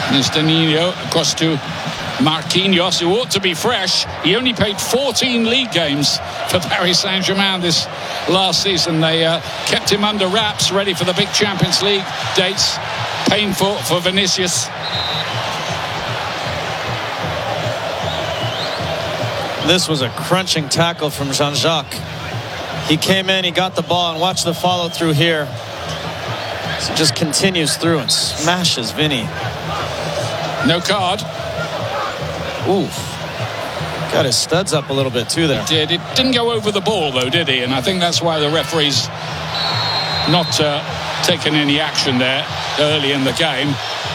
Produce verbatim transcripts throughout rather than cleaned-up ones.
There's Danilo across to Marquinhos, who ought to be fresh. He only played fourteen league games for Paris Saint-Germain this last season. They uh, kept him under wraps, ready for the big Champions League dates. Painful for Vinicius. This was a crunching tackle from Jean-Jacques. He came in, he got the ball, and watch the follow through here. So just continues through and smashes Vinny. No card. Ooh. Got his studs up a little bit too there. It did. It didn't go over the ball though, did he? And I think that's why the referee's not uh, taking any action there early in the game.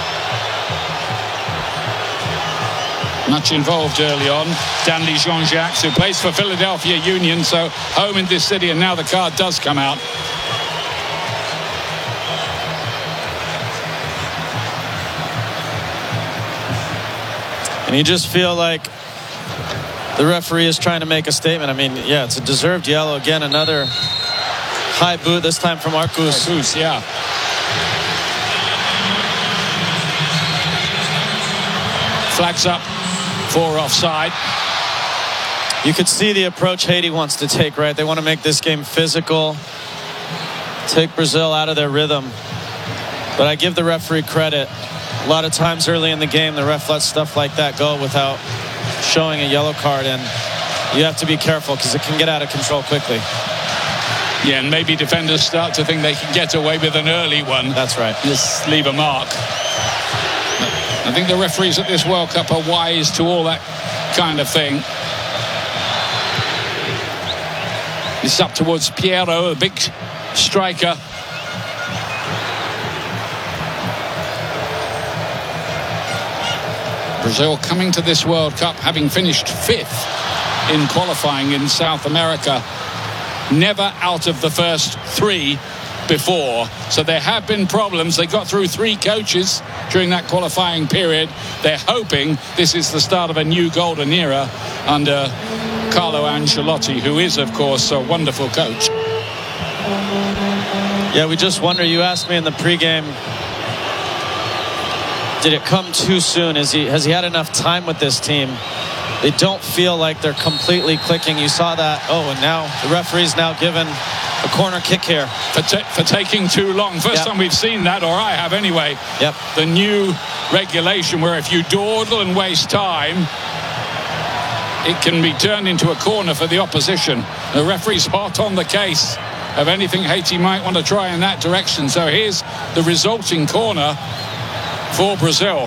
Much involved early on. Danley Jean-Jacques, who plays for Philadelphia Union, so home in this city, and now the card does come out. And you just feel like the referee is trying to make a statement. I mean, yeah, it's a deserved yellow. Again, another high boot, this time from Arcus. Arcus, yeah. Flags up for offside. You could see the approach Haiti wants to take, right? They want to make this game physical, take Brazil out of their rhythm. But I give the referee credit. A lot of times early in the game, the ref lets stuff like that go without showing a yellow card, and you have to be careful because it can get out of control quickly. Yeah, and maybe defenders start to think they can get away with an early one. That's right. Just leave a mark. I think the referees at this World Cup are wise to all that kind of thing. It's up towards Piero, a big striker. Brazil coming to this World Cup having finished fifth in qualifying in South America. Never out of the first three before. So there have been problems. They got through three coaches during that qualifying period. They're hoping this is the start of a new golden era under Carlo Ancelotti, who is, of course, a wonderful coach. Yeah, we just wonder, you asked me in the pregame, did it come too soon? Is he, has he had enough time with this team? They don't feel like they're completely clicking. You saw that. Oh, and now the referee's now given a corner kick here. For, for taking too long. First yep. time we've seen that, or I have anyway. Yep. The new regulation where if you dawdle and waste time, it can be turned into a corner for the opposition. The referee's hot on the case of anything Haiti might want to try in that direction. So here's the resulting corner for Brazil.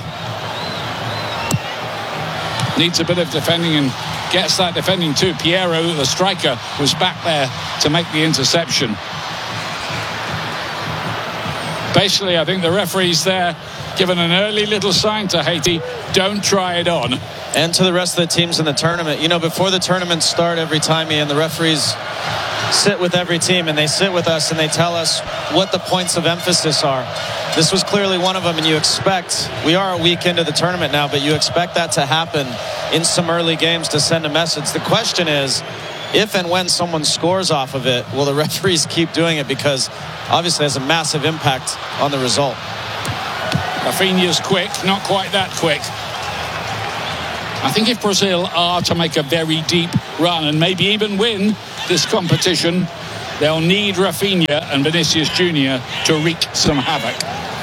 Needs a bit of defending and gets that defending too. Piero, the striker, was back there to make the interception. Basically, I think the referee's there given an early little sign to Haiti, don't try it on. And to the rest of the teams in the tournament. You know, before the tournaments start every time, Ian, the referees sit with every team, and they sit with us and they tell us what the points of emphasis are. This was clearly one of them, and you expect, we are a week into the tournament now, but you expect that to happen in some early games to send a message. The question is, if and when someone scores off of it, will the referees keep doing it? Because obviously it has a massive impact on the result. Rafinha's quick, not quite that quick. I think if Brazil are to make a very deep run and maybe even win this competition, they'll need Rafinha and Vinicius Junior to wreak some havoc,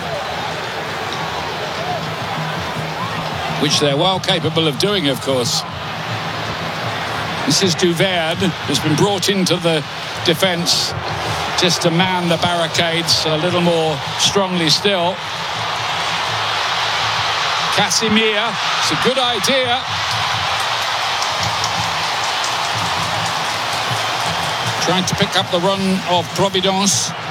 which they're well capable of doing, of course. This is Duverne, who's been brought into the defence just to man the barricades a little more strongly still. Casemiro, it's a good idea. Trying to pick up the run of Providence.